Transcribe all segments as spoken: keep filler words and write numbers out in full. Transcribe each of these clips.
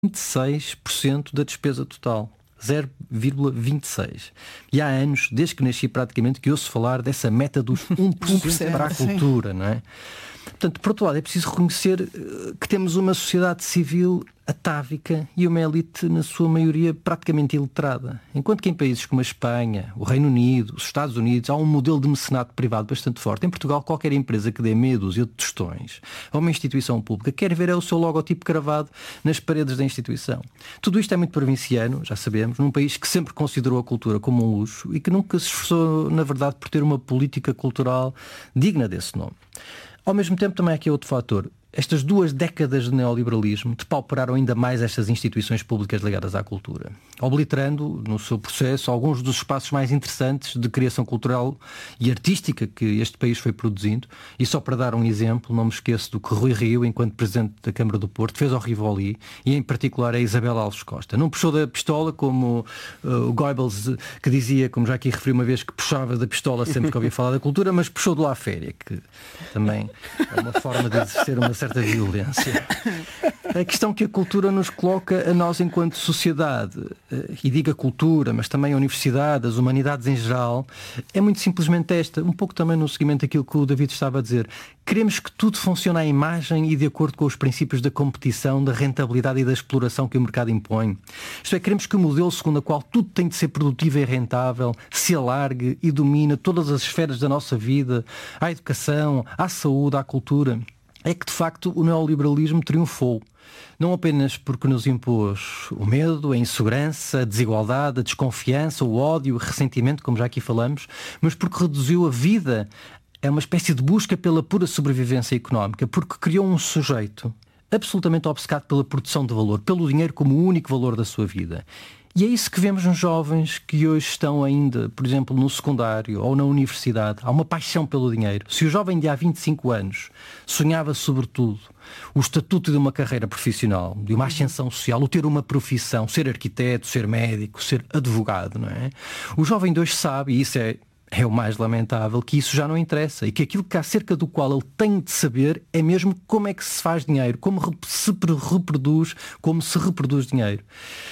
vinte e seis por cento da despesa total. zero vírgula vinte e seis por cento. E há anos, desde que nasci praticamente, que ouço falar dessa meta dos um por cento para a cultura, não é? Portanto, por outro lado, é preciso reconhecer que temos uma sociedade civil atávica e uma elite, na sua maioria, praticamente iletrada. Enquanto que em países como a Espanha, o Reino Unido, os Estados Unidos, há um modelo de mecenato privado bastante forte. Em Portugal, qualquer empresa que dê meia dúzia de tostões a uma instituição pública quer ver é o seu logotipo cravado nas paredes da instituição. Tudo isto é muito provinciano, já sabemos, num país que sempre considerou a cultura como um luxo e que nunca se esforçou, na verdade, por ter uma política cultural digna desse nome. Ao mesmo tempo, também há aqui outro fator. Estas duas décadas de neoliberalismo depauperaram ainda mais estas instituições públicas ligadas à cultura, obliterando, no seu processo, alguns dos espaços mais interessantes de criação cultural e artística que este país foi produzindo. E só para dar um exemplo, não me esqueço do que Rui Rio, enquanto Presidente da Câmara do Porto, fez ao Rivoli e, em particular, a Isabel Alves Costa. Não puxou da pistola, como uh, o Goebbels, que dizia, como já aqui referi uma vez, que puxava da pistola sempre que ouvia falar da cultura, mas puxou de lá a féria, que também é uma forma de exercer uma certa violência. A questão que a cultura nos coloca a nós enquanto sociedade, e diga cultura, mas também a universidade, as humanidades em geral, é muito simplesmente esta, um pouco também no seguimento daquilo que o David estava a dizer. Queremos que tudo funcione à imagem e de acordo com os princípios da competição, da rentabilidade e da exploração que o mercado impõe. Isto é, queremos que o modelo segundo o qual tudo tem de ser produtivo e rentável se alargue e domine todas as esferas da nossa vida, à educação, à saúde, à cultura. É que, de facto, o neoliberalismo triunfou. Não apenas porque nos impôs o medo, a insegurança, a desigualdade, a desconfiança, o ódio, o ressentimento, como já aqui falamos, mas porque reduziu a vida a uma espécie de busca pela pura sobrevivência económica, porque criou um sujeito absolutamente obcecado pela produção de valor, pelo dinheiro como o único valor da sua vida. E é isso que vemos nos jovens que hoje estão ainda, por exemplo, no secundário ou na universidade. Há uma paixão pelo dinheiro. Se o jovem de há vinte e cinco anos sonhava sobretudo o estatuto de uma carreira profissional, de uma ascensão social, o ter uma profissão, ser arquiteto, ser médico, ser advogado, não é? O jovem de hoje sabe, e isso é É o mais lamentável, que isso já não interessa e que aquilo que acerca do qual ele tem de saber é mesmo como é que se faz dinheiro, como se reproduz, como se reproduz dinheiro.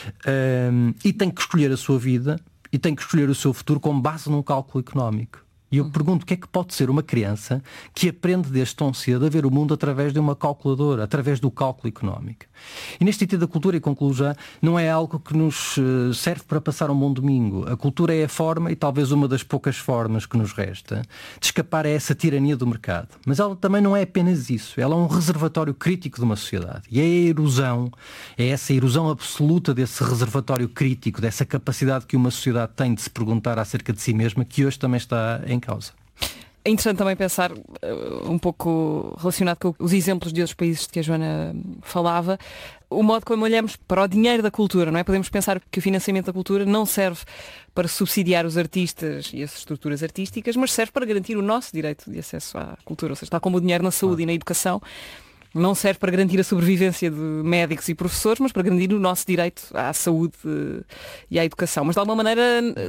Um, e tem que escolher a sua vida e tem que escolher o seu futuro com base num cálculo económico. E eu pergunto, o que é que pode ser uma criança que aprende desde tão cedo a ver o mundo através de uma calculadora, através do cálculo económico? E neste sentido, a cultura, e concluo já, não é algo que nos serve para passar um bom domingo. A cultura é a forma, e talvez uma das poucas formas que nos resta, de escapar a essa tirania do mercado. Mas ela também não é apenas isso. Ela é um reservatório crítico de uma sociedade. E é a erosão, é essa erosão absoluta desse reservatório crítico, dessa capacidade que uma sociedade tem de se perguntar acerca de si mesma, que hoje também está em causa. É interessante também pensar, um pouco relacionado com os exemplos de outros países de que a Joana falava, o modo como olhamos para o dinheiro da cultura, não é? Podemos pensar que o financiamento da cultura não serve para subsidiar os artistas e as estruturas artísticas, mas serve para garantir o nosso direito de acesso à cultura, ou seja, tal como o dinheiro na saúde ah. e na educação não serve para garantir a sobrevivência de médicos e professores, mas para garantir o nosso direito à saúde e à educação. Mas de alguma maneira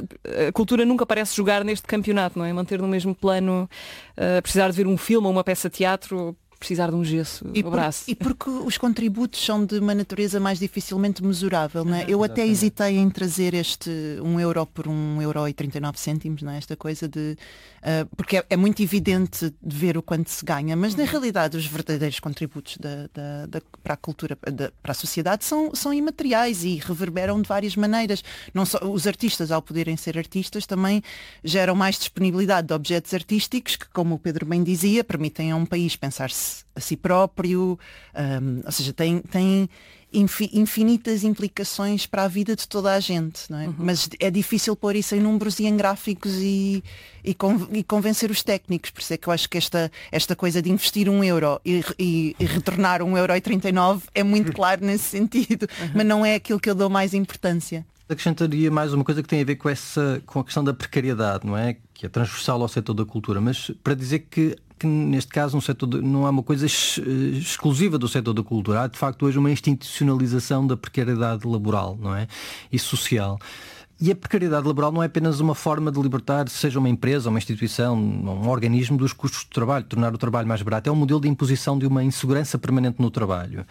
a cultura nunca parece jogar neste campeonato, não é? Manter no mesmo plano, uh, precisar de ver um filme ou uma peça de teatro, precisar de um gesso e no por, braço. E porque os contributos são de uma natureza mais dificilmente mesurável, não é? Eu até hesitei em trazer este um euro por um euro e trinta e nove cêntimos, não é? Esta coisa de... Uh, porque é, é muito evidente de ver o quanto se ganha, mas na realidade os verdadeiros contributos da, da, da, para a cultura, da, para a sociedade são, são imateriais e reverberam de várias maneiras. Não só, os artistas, ao poderem ser artistas, também geram mais disponibilidade de objetos artísticos que, como o Pedro bem dizia, permitem a um país pensar-se a si próprio, um, ou seja, tem, tem infinitas implicações para a vida de toda a gente, não é? Uhum. Mas é difícil pôr isso em números e em gráficos e, e, con e convencer os técnicos, por isso é que eu acho que esta, esta coisa de investir um euro e, e, e retornar um euro e trinta e nove é muito claro nesse sentido, uhum. mas não é aquilo que eu dou mais importância. Acrescentaria mais uma coisa que tem a ver com, essa, com a questão da precariedade, não é? Que é transversal ao setor da cultura, mas para dizer que que neste caso um setor de, não é uma coisa ex, exclusiva do setor da cultura. Há de facto hoje uma institucionalização da precariedade laboral, não é? E social. E a precariedade laboral não é apenas uma forma de libertar, seja uma empresa, uma instituição, um organismo, dos custos de trabalho, tornar o trabalho mais barato. É um modelo de imposição de uma insegurança permanente no trabalho.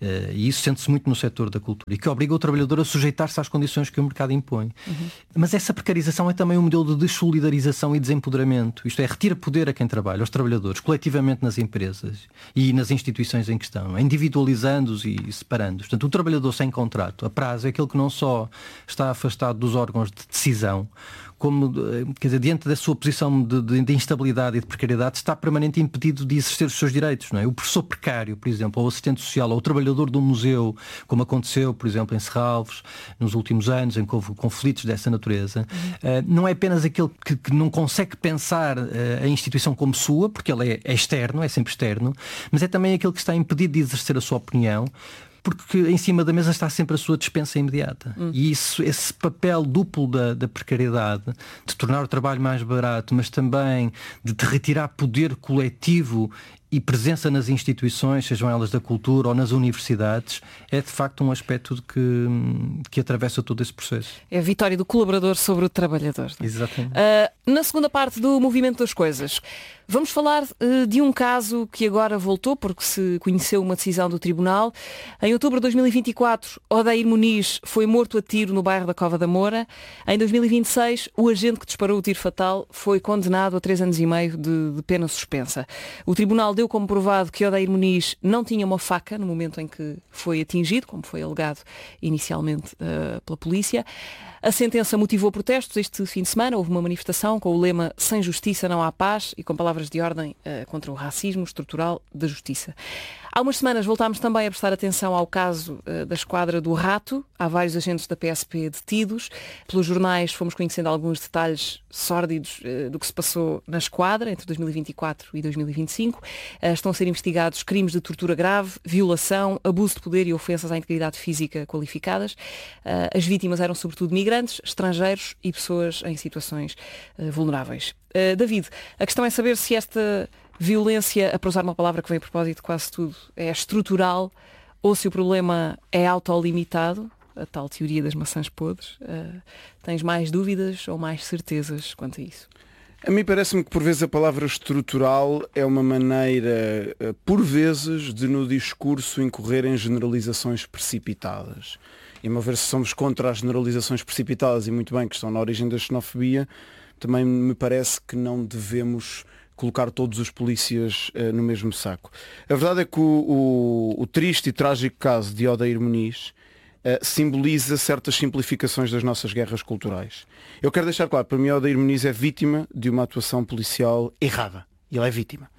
E isso sente-se muito no setor da cultura e que obriga o trabalhador a sujeitar-se às condições que o mercado impõe. Uhum. Mas essa precarização é também um modelo de dessolidarização e desempoderamento. Isto é, retira poder a quem trabalha, aos trabalhadores, coletivamente nas empresas e nas instituições em questão, individualizando-os e separando-os. Portanto, o trabalhador sem contrato, a prazo, é aquele que não só está afastado dos órgãos de decisão, como, quer dizer, diante da sua posição de, de, de instabilidade e de precariedade, está permanentemente impedido de exercer os seus direitos, não é? O professor precário, por exemplo, ou o assistente social, ou o trabalhador de um museu, como aconteceu, por exemplo, em Serralves, nos últimos anos, em que houve conflitos dessa natureza, uhum. uh, não é apenas aquele que, que não consegue pensar uh, a instituição como sua, porque ele é, é externo, é sempre externo, mas é também aquele que está impedido de exercer a sua opinião, porque em cima da mesa está sempre a sua dispensa imediata. Hum. E isso, esse papel duplo da, da precariedade, de tornar o trabalho mais barato, mas também de te retirar poder coletivo e presença nas instituições, sejam elas da cultura ou nas universidades, é de facto um aspecto de que, que atravessa todo esse processo. É a vitória do colaborador sobre o trabalhador. Não? Exatamente. Uh, na segunda parte do Movimento das Coisas, vamos falar uh, de um caso que agora voltou, porque se conheceu uma decisão do Tribunal. Em outubro de dois mil e vinte e quatro, Odair Muniz foi morto a tiro no bairro da Cova da Moura. Em dois mil e vinte e seis, o agente que disparou o tiro fatal foi condenado a três anos e meio de, de pena suspensa. O Tribunal deu como provado que Odair Muniz não tinha uma faca no momento em que foi atingido, como foi alegado inicialmente uh, pela polícia. A sentença motivou protestos. Este fim de semana houve uma manifestação com o lema "Sem justiça não há paz" e com palavras de ordem uh, contra o racismo estrutural da justiça. Há umas semanas voltámos também a prestar atenção ao caso uh, da Esquadra do Rato. Há vários agentes da P S P detidos. Pelos jornais fomos conhecendo alguns detalhes sórdidos uh, do que se passou na Esquadra entre dois mil e vinte e quatro e dois mil e vinte e cinco. Uh, estão a ser investigados crimes de tortura grave, violação, abuso de poder e ofensas à integridade física qualificadas. Uh, as vítimas eram sobretudo migrantes, estrangeiros e pessoas em situações uh, vulneráveis. Uh, David, a questão é saber se esta violência, para usar uma palavra que vem a propósito de quase tudo, é estrutural ou se o problema é autolimitado, a tal teoria das maçãs podres. Uh, tens mais dúvidas ou mais certezas quanto a isso? A mim parece-me que por vezes a palavra estrutural é uma maneira, por vezes, de no discurso incorrer em generalizações precipitadas. E a meu ver, se somos contra as generalizações precipitadas, e muito bem, que estão na origem da xenofobia, também me parece que não devemos colocar todos os polícias uh, no mesmo saco. A verdade é que o, o, o triste e trágico caso de Odair Muniz uh, simboliza certas simplificações das nossas guerras culturais. Eu quero deixar claro, para mim Odair Muniz é vítima de uma atuação policial errada. Ele é vítima.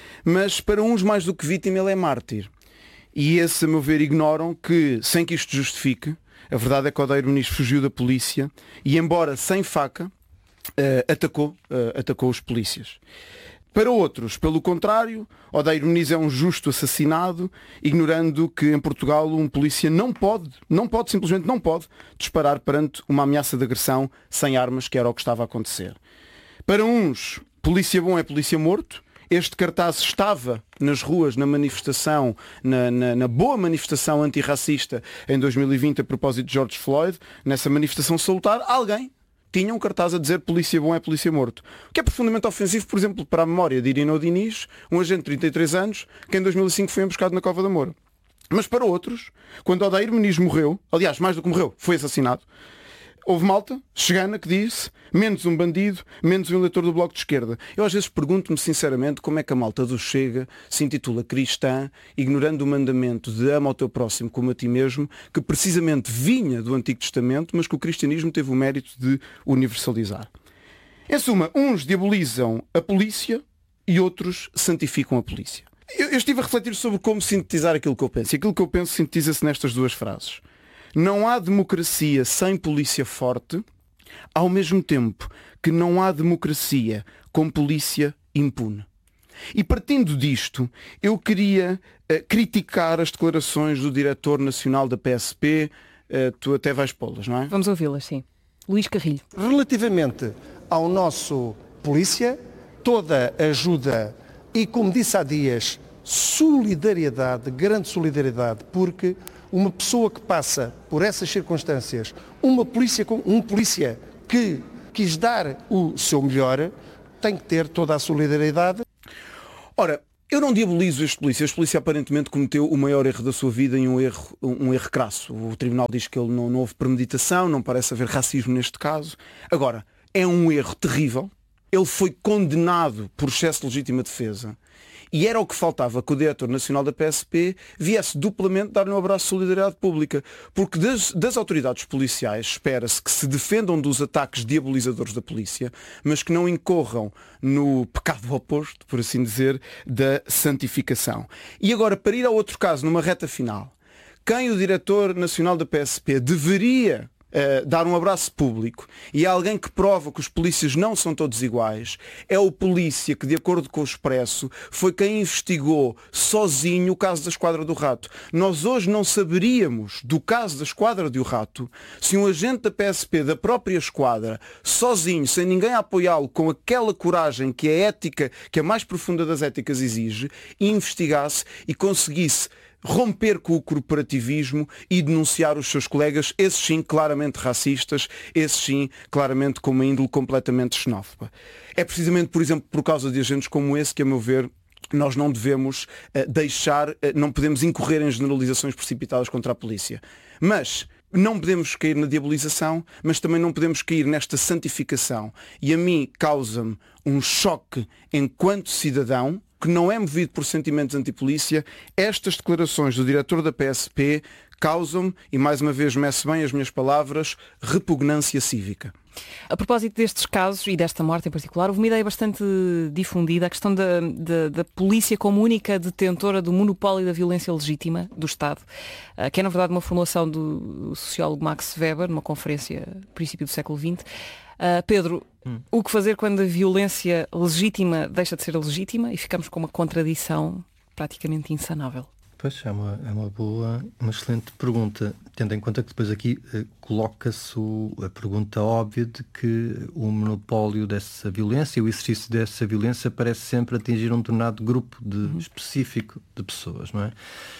Mas para uns mais do que vítima, ele é mártir. E esse, a meu ver, ignoram que, sem que isto justifique, a verdade é que Odair Muniz fugiu da polícia e, embora sem faca, uh, atacou, uh, atacou os polícias. Para outros, pelo contrário, Odair Muniz é um justo assassinado, ignorando que em Portugal um polícia não pode, não pode, simplesmente não pode, disparar perante uma ameaça de agressão sem armas, que era o que estava a acontecer. Para uns, polícia bom é polícia morto. Este cartaz estava nas ruas, na manifestação, na, na, na boa manifestação antirracista em dois mil e vinte a propósito de George Floyd. Nessa manifestação salutar, alguém tinha um cartaz a dizer polícia bom é polícia morto. O que é profundamente ofensivo, por exemplo, para a memória de Irino Diniz, um agente de trinta e três anos, que em dois mil e cinco foi emboscado na Cova da Moura. Mas para outros, quando Odair Muniz morreu, aliás, mais do que morreu, foi assassinado, houve malta chegana que disse menos um bandido, menos um eleitor do Bloco de Esquerda. Eu às vezes pergunto-me sinceramente como é que a malta do Chega se intitula cristã, ignorando o mandamento de ama ao teu próximo como a ti mesmo, que precisamente vinha do Antigo Testamento, mas que o cristianismo teve o mérito de universalizar. Em suma, uns diabolizam a polícia e outros santificam a polícia. Eu, eu estive a refletir sobre como sintetizar aquilo que eu penso. E aquilo que eu penso sintetiza-se nestas duas frases. Não há democracia sem polícia forte, ao mesmo tempo que não há democracia com polícia impune. E partindo disto, eu queria uh, criticar as declarações do diretor nacional da P S P. Uh, tu até vais pô-las, não é? Vamos ouvi-las, sim. Luís Carrilho. Relativamente ao nosso polícia, toda ajuda e, como disse há dias, solidariedade, grande solidariedade, porque uma pessoa que passa por essas circunstâncias, uma polícia, um polícia que quis dar o seu melhor, tem que ter toda a solidariedade. Ora, eu não diabolizo este polícia. Este polícia aparentemente cometeu o maior erro da sua vida e um erro, um erro crasso. O tribunal diz que ele não, não houve premeditação, não parece haver racismo neste caso. Agora, é um erro terrível. Ele foi condenado por excesso de legítima defesa. E era o que faltava que o diretor nacional da P S P viesse duplamente dar-lhe um abraço de solidariedade pública. Porque das, das autoridades policiais espera-se que se defendam dos ataques diabolizadores da polícia, mas que não incorram no pecado oposto, por assim dizer, da santificação. E agora, para ir a outro caso, numa reta final, quem o diretor nacional da P S P deveria Uh, dar um abraço público e alguém que prova que os polícias não são todos iguais é o polícia que, de acordo com o Expresso, foi quem investigou sozinho o caso da Esquadra do Rato. Nós hoje não saberíamos do caso da Esquadra do Rato se um agente da P S P da própria Esquadra, sozinho, sem ninguém a apoiá-lo, com aquela coragem que a ética, que a mais profunda das éticas exige, investigasse e conseguisse romper com o corporativismo e denunciar os seus colegas, esses sim claramente racistas, esses sim claramente com uma índole completamente xenófoba. É precisamente, por exemplo, por causa de agentes como esse que, a meu ver, nós não devemos uh, deixar, uh, não podemos incorrer em generalizações precipitadas contra a polícia. Mas não podemos cair na diabolização, mas também não podemos cair nesta santificação. E a mim causa-me um choque enquanto cidadão, que não é movido por sentimentos antipolícia. Estas declarações do diretor da P S P causam-me, e mais uma vez meço bem as minhas palavras, repugnância cívica. A propósito destes casos e desta morte em particular, houve uma ideia bastante difundida, a questão da, da, da polícia como única detentora do monopólio da violência legítima do Estado, que é na verdade uma formulação do sociólogo Max Weber, numa conferência no princípio do século vinte. Uh, Pedro, hum. o que fazer quando a violência legítima deixa de ser legítima e ficamos com uma contradição praticamente insanável? Pois, é uma, é uma boa, uma excelente pergunta, tendo em conta que depois aqui eh, coloca-se o, a pergunta óbvia de que o monopólio dessa violência, o exercício dessa violência parece sempre atingir um determinado grupo de, uhum. específico de pessoas, não é?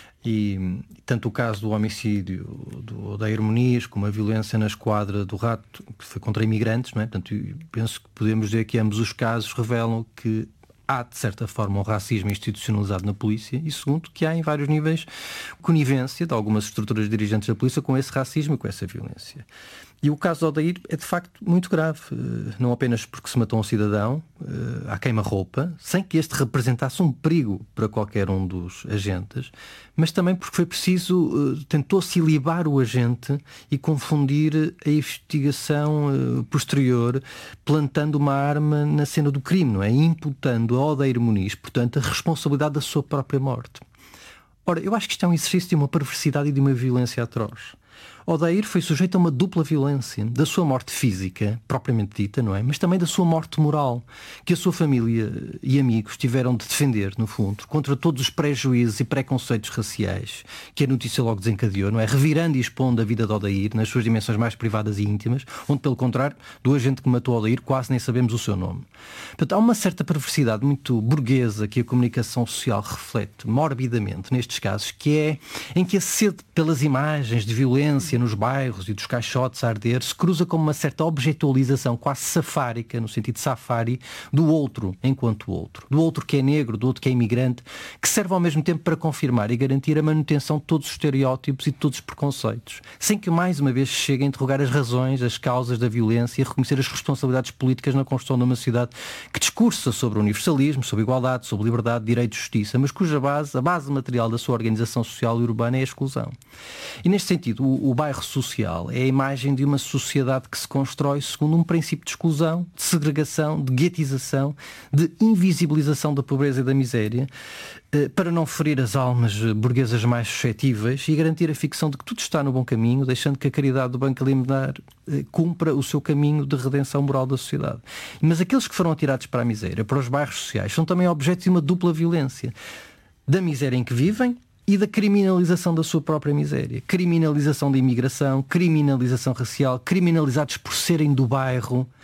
E tanto o caso do homicídio do Odeiro Muniz como a violência na Esquadra do Rato, que foi contra imigrantes, não é? Portanto, penso que podemos dizer que ambos os casos revelam que há, de certa forma, um racismo institucionalizado na polícia e, segundo, que há em vários níveis conivência de algumas estruturas dirigentes da polícia com esse racismo e com essa violência. E o caso do Odeir é, de facto, muito grave. Não apenas porque se matou um cidadão à queima-roupa, sem que este representasse um perigo para qualquer um dos agentes, mas também porque foi preciso, tentou-se ilibar o agente e confundir a investigação posterior, plantando uma arma na cena do crime, não é? Imputando a Odeir Muniz, portanto, a responsabilidade da sua própria morte. Ora, eu acho que isto é um exercício de uma perversidade e de uma violência atroz. Odeir foi sujeito a uma dupla violência, da sua morte física, propriamente dita, não é? Mas também da sua morte moral, que a sua família e amigos tiveram de defender, no fundo, contra todos os prejuízos e preconceitos raciais que a notícia logo desencadeou, não é? Revirando e expondo a vida de Odeir nas suas dimensões mais privadas e íntimas, onde, pelo contrário, do agente que matou Odeir quase nem sabemos o seu nome. Portanto, há uma certa perversidade muito burguesa que a comunicação social reflete morbidamente nestes casos, que é em que a sede pelas imagens de violência nos bairros e dos caixotes a arder se cruza com uma certa objetualização quase safárica, no sentido de safari, do outro enquanto outro. Do outro que é negro, do outro que é imigrante, que serve ao mesmo tempo para confirmar e garantir a manutenção de todos os estereótipos e de todos os preconceitos, sem que mais uma vez chegue a interrogar as razões, as causas da violência e a reconhecer as responsabilidades políticas na construção de uma sociedade que discursa sobre o universalismo, sobre igualdade, sobre liberdade, direito e justiça, mas cuja base, a base material da sua organização social e urbana é a exclusão. E neste sentido, o, o bairro social é a imagem de uma sociedade que se constrói segundo um princípio de exclusão, de segregação, de guetização, de invisibilização da pobreza e da miséria, para não ferir as almas burguesas mais suscetíveis e garantir a ficção de que tudo está no bom caminho, deixando que a caridade do Banco Alimentar cumpra o seu caminho de redenção moral da sociedade. Mas aqueles que foram atirados para a miséria, para os bairros sociais, são também objetos de uma dupla violência. Da miséria em que vivem e da criminalização da sua própria miséria. Criminalização da imigração, criminalização racial, criminalizados por serem do bairro,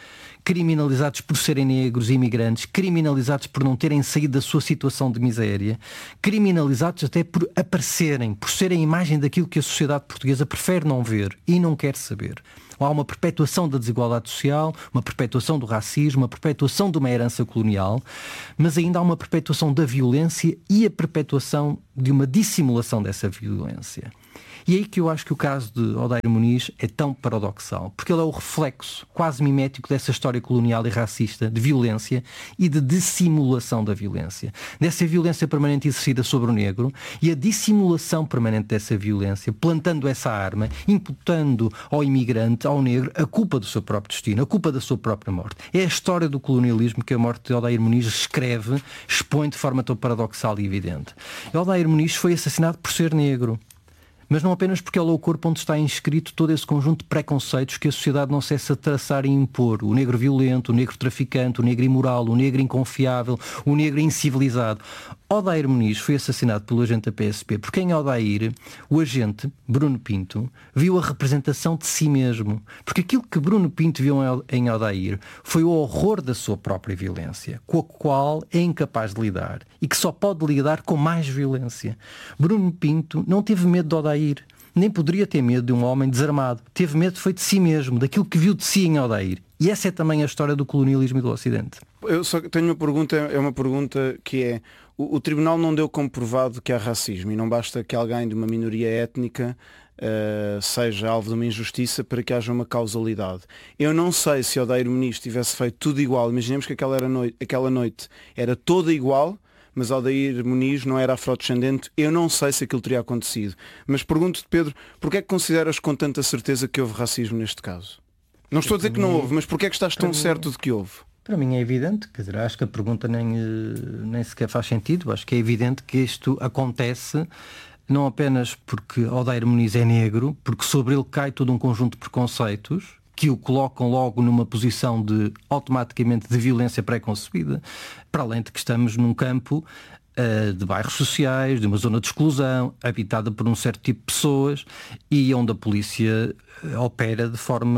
criminalizados por serem negros e imigrantes, criminalizados por não terem saído da sua situação de miséria, criminalizados até por aparecerem, por serem a imagem daquilo que a sociedade portuguesa prefere não ver e não quer saber. Há uma perpetuação da desigualdade social, uma perpetuação do racismo, uma perpetuação de uma herança colonial, mas ainda há uma perpetuação da violência e a perpetuação de uma dissimulação dessa violência. E é aí que eu acho que o caso de Odair Muniz é tão paradoxal, porque ele é o reflexo quase mimético dessa história colonial e racista de violência e de dissimulação da violência. Dessa violência permanente exercida sobre o negro e a dissimulação permanente dessa violência, plantando essa arma, imputando ao imigrante, ao negro, a culpa do seu próprio destino, a culpa da sua própria morte. É a história do colonialismo que a morte de Odair Muniz escreve, expõe de forma tão paradoxal e evidente. Odair Muniz foi assassinado por ser negro. Mas não apenas porque ele é o corpo onde está inscrito todo esse conjunto de preconceitos que a sociedade não cessa de traçar e impor. O negro violento, o negro traficante, o negro imoral, o negro inconfiável, o negro incivilizado. Odair Muniz foi assassinado pelo agente da P S P porque em Odair o agente, Bruno Pinto, viu a representação de si mesmo. Porque aquilo que Bruno Pinto viu em Odair foi o horror da sua própria violência, com a qual é incapaz de lidar e que só pode lidar com mais violência. Bruno Pinto não teve medo de Odair, nem poderia ter medo de um homem desarmado. Teve medo foi de si mesmo, daquilo que viu de si em Odair. E essa é também a história do colonialismo e do Ocidente. Eu só tenho uma pergunta, é uma pergunta que é, o, o Tribunal não deu como provado que há racismo e não basta que alguém de uma minoria étnica uh, seja alvo de uma injustiça para que haja uma causalidade. Eu não sei se Odair Muniz tivesse feito tudo igual, imaginemos que aquela, era noite, aquela noite era toda igual, mas Odair Muniz não era afrodescendente, eu não sei se aquilo teria acontecido. Mas pergunto-te, Pedro, porquê é que consideras com tanta certeza que houve racismo neste caso? Não estou a dizer que não houve, mas porquê é que estás tão certo de que houve? Para mim é evidente, quer dizer, acho que a pergunta nem, nem sequer faz sentido. Acho que é evidente que isto acontece não apenas porque Odair Muniz é negro, porque sobre ele cai todo um conjunto de preconceitos que o colocam logo numa posição de, automaticamente, de violência pré-concebida, para além de que estamos num campo uh, de bairros sociais, de uma zona de exclusão, habitada por um certo tipo de pessoas e onde a polícia opera de forma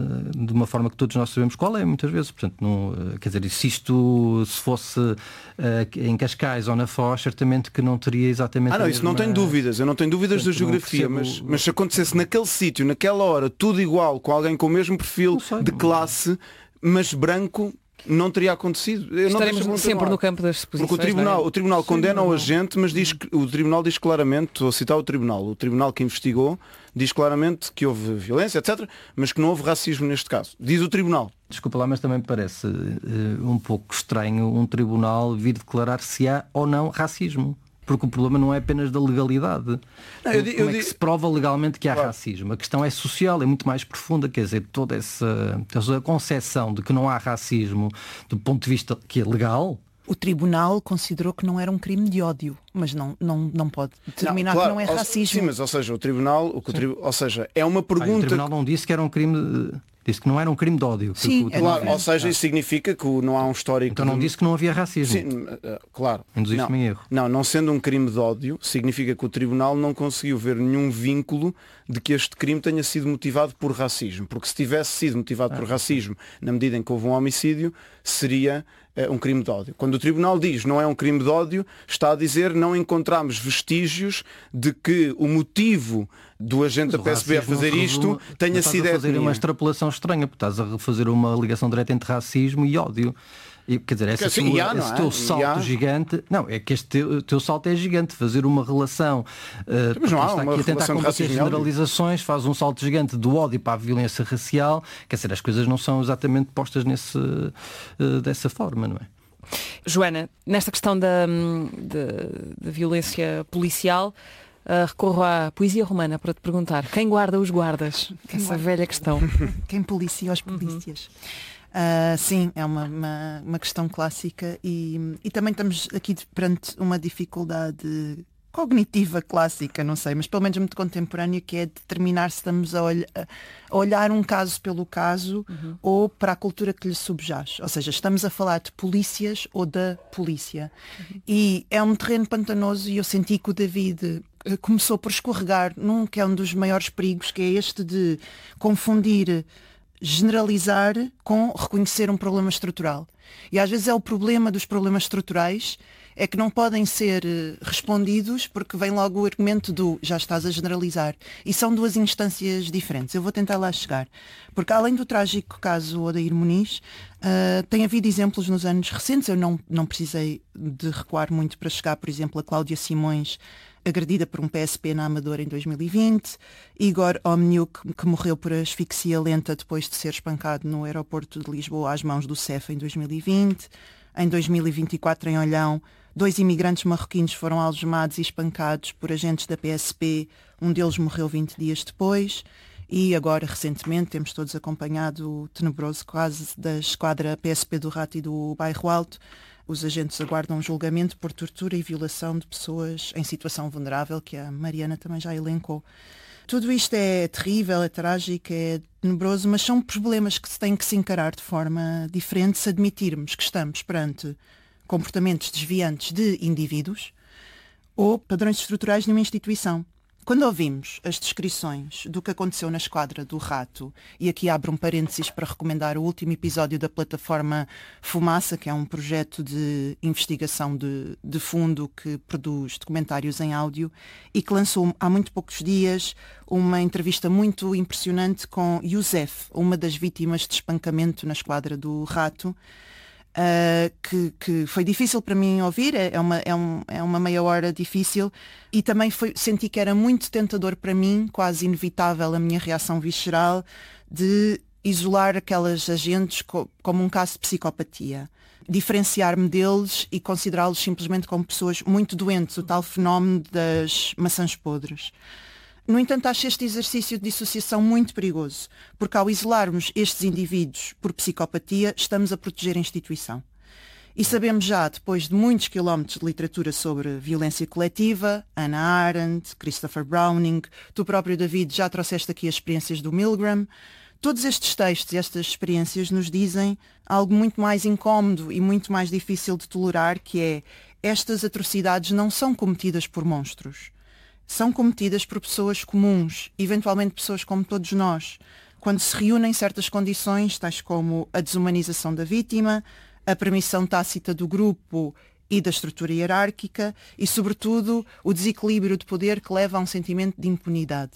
de uma forma que todos nós sabemos qual é, muitas vezes. Portanto, não, quer dizer, se isto se fosse uh, em Cascais ou na Foz, certamente que não teria exatamente. Ah, não, isso não tenho dúvidas, eu não tenho dúvidas da geografia, percebo... mas, mas se acontecesse naquele sítio, naquela hora, tudo igual, com alguém com o mesmo perfil sei, de classe, mas branco, não teria acontecido. Eu Estaremos não sempre no campo das suposições. Porque o Tribunal, é? o tribunal Sim, condena não. o agente, mas diz que, o Tribunal diz claramente, estou a citar o Tribunal, o Tribunal que investigou, diz claramente que houve violência, etcétera, mas que não houve racismo neste caso. Diz o Tribunal. Desculpa lá, mas também me parece uh, um pouco estranho um Tribunal vir declarar se há ou não racismo. Porque o problema não é apenas da legalidade. Não, eu, Como eu, é que se prova legalmente que há claro. racismo? A questão é social, é muito mais profunda. Quer dizer, toda essa, essa concepção de que não há racismo do ponto de vista que é legal. O Tribunal considerou que não era um crime de ódio, mas não, não, não pode determinar não, claro, que não é racismo. Sim, mas ou seja, o Tribunal, o que o tri... ou seja, é uma pergunta. Ah, o Tribunal não disse que era um crime. De... Disse que não era um crime de ódio. Sim, que, que claro, ou seja, isso significa que não há um histórico... Então não de... disse que não havia racismo. Sim, claro. Induziste-me em erro. Não, não sendo um crime de ódio, significa que o Tribunal não conseguiu ver nenhum vínculo de que este crime tenha sido motivado por racismo. Porque se tivesse sido motivado ah, por racismo, na medida em que houve um homicídio, seria uh, um crime de ódio. Quando o Tribunal diz não é um crime de ódio, está a dizer não encontramos vestígios de que o motivo do agente da P S B a fazer isto tenha sido a fazer uma extrapolação estranha, porque estás a fazer uma ligação direta entre racismo e ódio. E, quer dizer, essa assim, tua, há, esse é? teu salto há. gigante, não, é que este teu, teu salto é gigante, fazer uma relação, uh, mas não há está uma aqui a tentar combater generalizações, faz um salto gigante do ódio para a violência racial, quer dizer, as coisas não são exatamente postas nesse, uh, dessa forma, não é? Joana, nesta questão da, da, da violência policial, Uh, recorro à poesia romana para te perguntar quem guarda os guardas? Quem Essa guarda? velha questão. Quem policia os polícias? Uhum. Uh, sim, é uma, uma, uma questão clássica e, e também estamos aqui perante uma dificuldade cognitiva clássica, não sei, mas pelo menos muito contemporânea, que é determinar se estamos a, olh a olhar um caso pelo caso uhum. ou para a cultura que lhe subjaz. Ou seja, estamos a falar de polícias ou da polícia. Uhum. E é um terreno pantanoso e eu senti que o David começou por escorregar num que é um dos maiores perigos, que é este de confundir generalizar com reconhecer um problema estrutural. E às vezes é o problema dos problemas estruturais é que não podem ser respondidos porque vem logo o argumento do já estás a generalizar. E são duas instâncias diferentes. Eu vou tentar lá chegar. Porque além do trágico caso Odair Muniz, uh, tem havido exemplos nos anos recentes. Eu não, não precisei de recuar muito para chegar, por exemplo, a Cláudia Simões, agredida por um P S P na Amadora em dois mil e vinte, Igor Omniuk, que morreu por asfixia lenta depois de ser espancado no aeroporto de Lisboa às mãos do C E F em dois mil e vinte. Em dois mil e vinte e quatro, em Olhão, dois imigrantes marroquinos foram algemados e espancados por agentes da P S P, um deles morreu vinte dias depois. E agora, recentemente, temos todos acompanhado o tenebroso caso da esquadra P S P do Rato e do Bairro Alto. Os agentes aguardam um julgamento por tortura e violação de pessoas em situação vulnerável, que a Mariana também já elencou. Tudo isto é terrível, é trágico, é tenebroso, mas são problemas que se têm que se encarar de forma diferente se admitirmos que estamos perante comportamentos desviantes de indivíduos ou padrões estruturais de uma instituição. Quando ouvimos as descrições do que aconteceu na Esquadra do Rato, e aqui abro um parênteses para recomendar o último episódio da plataforma Fumaça, que é um projeto de investigação de, de fundo que produz documentários em áudio e que lançou há muito poucos dias uma entrevista muito impressionante com Youssef, uma das vítimas de espancamento na Esquadra do Rato. Uh, que, que foi difícil para mim ouvir, é uma, é, um, é uma meia hora difícil e também foi, senti que era muito tentador para mim, quase inevitável a minha reação visceral de isolar aquelas agentes co, como um caso de psicopatia, diferenciar-me deles e considerá-los simplesmente como pessoas muito doentes, o tal fenómeno das maçãs podres. No entanto, acho este exercício de dissociação muito perigoso, porque ao isolarmos estes indivíduos por psicopatia, estamos a proteger a instituição. E sabemos já, depois de muitos quilómetros de literatura sobre violência coletiva, Hannah Arendt, Christopher Browning, tu próprio, David, já trouxeste aqui as experiências do Milgram. Todos estes textos e estas experiências nos dizem algo muito mais incómodo e muito mais difícil de tolerar, que é estas atrocidades não são cometidas por monstros. São cometidas por pessoas comuns, eventualmente pessoas como todos nós, quando se reúnem certas condições, tais como a desumanização da vítima, a permissão tácita do grupo e da estrutura hierárquica e, sobretudo, o desequilíbrio de poder que leva a um sentimento de impunidade.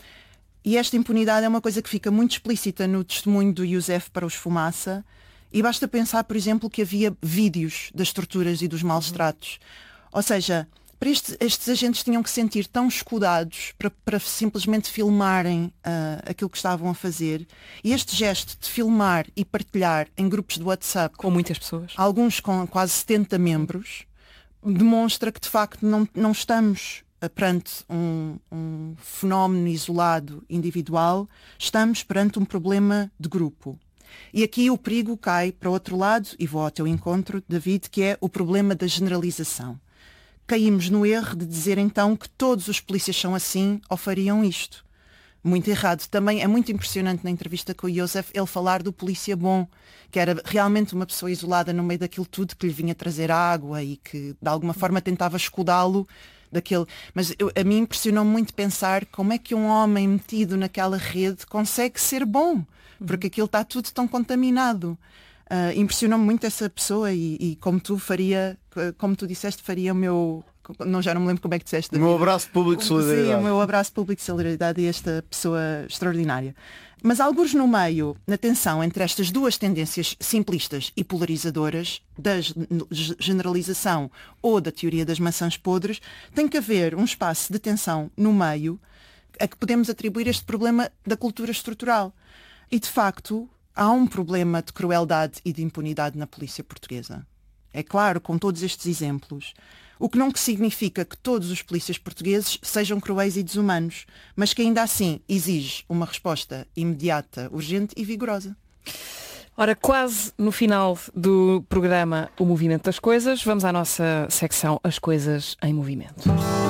E esta impunidade é uma coisa que fica muito explícita no testemunho do Youssef para os Fumaça, e basta pensar, por exemplo, que havia vídeos das torturas e dos maus tratos. Ou seja, para estes, estes agentes tinham que se sentir tão escudados para, para simplesmente filmarem uh, aquilo que estavam a fazer. E este gesto de filmar e partilhar em grupos de WhatsApp, com muitas pessoas, alguns com quase setenta membros, demonstra que de facto não, não estamos perante um, um fenómeno isolado, individual, estamos perante um problema de grupo. E aqui o perigo cai para o outro lado, e vou ao teu encontro, David, que é o problema da generalização. Caímos no erro de dizer então que todos os polícias são assim ou fariam isto. Muito errado. Também é muito impressionante na entrevista com o Youssef ele falar do polícia bom, que era realmente uma pessoa isolada no meio daquilo tudo, que lhe vinha trazer água e que de alguma forma tentava escudá-lo daquele. Mas eu, a mim impressionou muito pensar como é que um homem metido naquela rede consegue ser bom, porque aquilo está tudo tão contaminado. Uh, impressionou-me muito essa pessoa e, e como tu faria, como tu disseste, faria o meu, não, já não me lembro como é que disseste. O meu abraço público de solidariedade. Sim, o meu abraço público de solidariedade a esta pessoa extraordinária. Mas alguns no meio, na tensão entre estas duas tendências simplistas e polarizadoras, da generalização ou da teoria das maçãs podres, tem que haver um espaço de tensão no meio a que podemos atribuir este problema da cultura estrutural. E de facto, há um problema de crueldade e de impunidade na polícia portuguesa. É claro, com todos estes exemplos. O que não significa que todos os polícias portugueses sejam cruéis e desumanos, mas que ainda assim exige uma resposta imediata, urgente e vigorosa. Ora, quase no final do programa O Movimento das Coisas, vamos à nossa secção As Coisas em Movimento.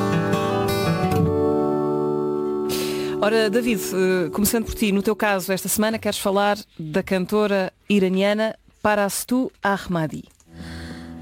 Ora, David, começando por ti, no teu caso, esta semana queres falar da cantora iraniana Parastu Ahmadi.